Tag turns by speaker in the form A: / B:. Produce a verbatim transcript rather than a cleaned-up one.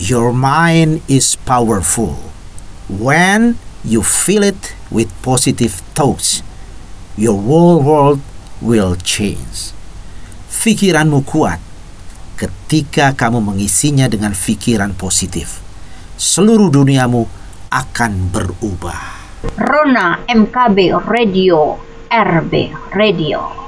A: Your mind is powerful. When you fill it with positive thoughts, your whole world will change. Pikiranmu kuat ketika kamu mengisinya dengan pikiran positif. Seluruh duniamu akan berubah.
B: Rona M K B Radio, R B Radio.